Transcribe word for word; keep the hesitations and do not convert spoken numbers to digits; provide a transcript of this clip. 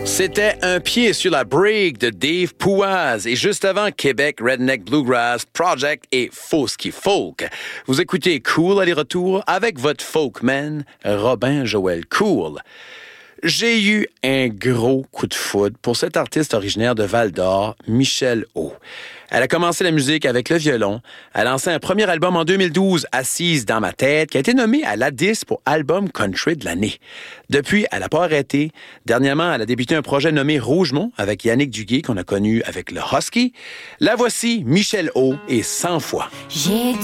C'était un pied sur la break de Dave Pouaz et juste avant, Québec Redneck Bluegrass Project et Fosky Folk. Vous écoutez Cool aller-retour avec votre folkman, Robin Joël Cool. J'ai eu un gros coup de foudre pour cette artiste originaire de Val-d'Or, Michelle O. Elle a commencé la musique avec le violon. Elle a lancé un premier album en deux mille douze, Assise dans ma tête, qui a été nommé à l'A D I S pour album country de l'année. Depuis, elle n'a pas arrêté. Dernièrement, elle a débuté un projet nommé Rougemont avec Yannick Duguay, qu'on a connu avec le Husky. La voici, Michelle O. et cent fois. J'ai